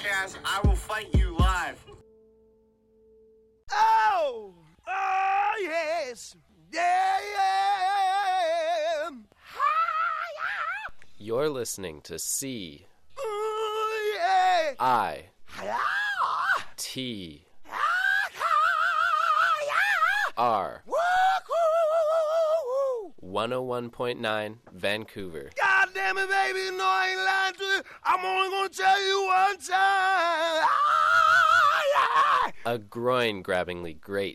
jackass, I will fight you live. Oh! Oh, yes! Yeah! You're listening to C Oh, yeah! I T R 101.9 Vancouver. God damn it, baby, you know I ain't lying to you. I'm only gonna tell you one time. A groin-grabbingly great